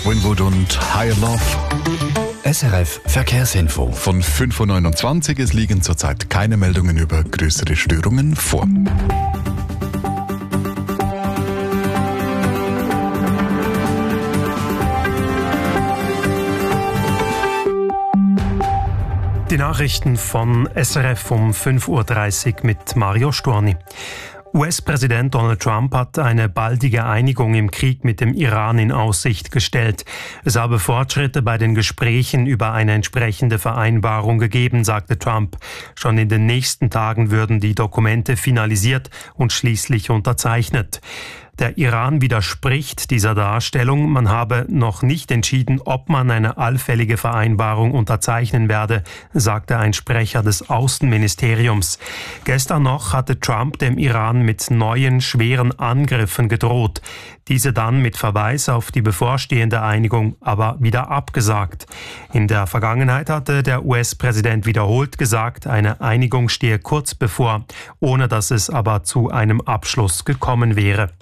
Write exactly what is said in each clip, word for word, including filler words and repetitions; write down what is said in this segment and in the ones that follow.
Winwood und Higher Love. S R F Verkehrsinfo. Von fünf Uhr neunundzwanzig, es liegen zurzeit keine Meldungen über größere Störungen vor. Die Nachrichten von S R F um fünf Uhr dreißig mit Mario Storni. U S-Präsident Donald Trump hat eine baldige Einigung im Krieg mit dem Iran in Aussicht gestellt. Es habe Fortschritte bei den Gesprächen über eine entsprechende Vereinbarung gegeben, sagte Trump. Schon in den nächsten Tagen würden die Dokumente finalisiert und schließlich unterzeichnet. Der Iran widerspricht dieser Darstellung. Man habe noch nicht entschieden, ob man eine allfällige Vereinbarung unterzeichnen werde, sagte ein Sprecher des Außenministeriums. Gestern noch hatte Trump dem Iran mit neuen schweren Angriffen gedroht. Diese dann mit Verweis auf die bevorstehende Einigung aber wieder abgesagt. In der Vergangenheit hatte der U S-Präsident wiederholt gesagt, eine Einigung stehe kurz bevor, ohne dass es aber zu einem Abschluss gekommen wäre.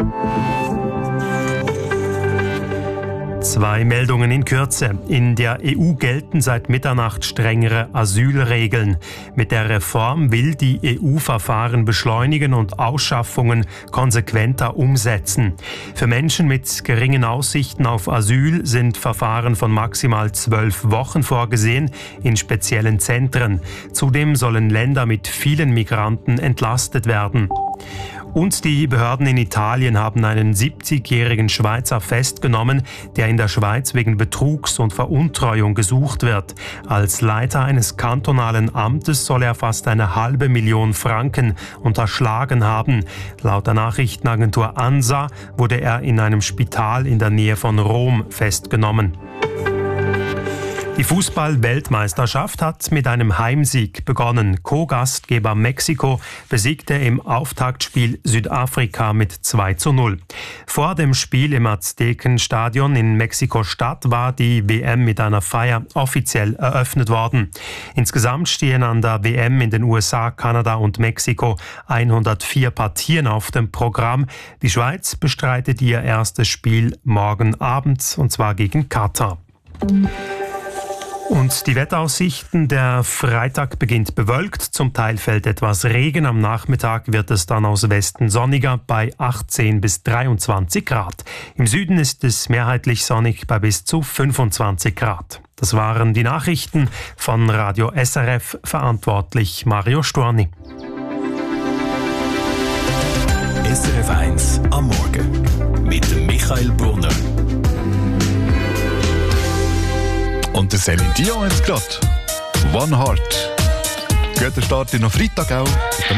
Zwei Meldungen in Kürze. In der E U gelten seit Mitternacht strengere Asylregeln. Mit der Reform will die E U Verfahren beschleunigen und Ausschaffungen konsequenter umsetzen. Für Menschen mit geringen Aussichten auf Asyl sind Verfahren von maximal zwölf Wochen vorgesehen in speziellen Zentren. Zudem sollen Länder mit vielen Migranten entlastet werden. Und die Behörden in Italien haben einen siebzigjährigen Schweizer festgenommen, der in der Schweiz wegen Betrugs und Veruntreuung gesucht wird. Als Leiter eines kantonalen Amtes soll er fast eine halbe Million Franken unterschlagen haben. Laut der Nachrichtenagentur ANSA wurde er in einem Spital in der Nähe von Rom festgenommen. Die Fußball-Weltmeisterschaft hat mit einem Heimsieg begonnen. Co-Gastgeber Mexiko besiegte im Auftaktspiel Südafrika mit zwei zu null. Vor dem Spiel im Aztekenstadion in Mexiko-Stadt war die W M mit einer Feier offiziell eröffnet worden. Insgesamt stehen an der W M in den U S A, Kanada und Mexiko hundertvier Partien auf dem Programm. Die Schweiz bestreitet ihr erstes Spiel morgen Abend, und zwar gegen Katar. Und die Wetteraussichten: Der Freitag beginnt bewölkt, zum Teil fällt etwas Regen, am Nachmittag wird es dann aus Westen sonniger bei achtzehn bis dreiundzwanzig Grad. Im Süden ist es mehrheitlich sonnig bei bis zu fünfundzwanzig Grad. Das waren die Nachrichten von Radio S R F, verantwortlich Mario Storni. S R F eins am Morgen mit dem Michael Brunner. Und der Celine Dion jetzt gerade. One Heart. Guter Start in den Freitag auch.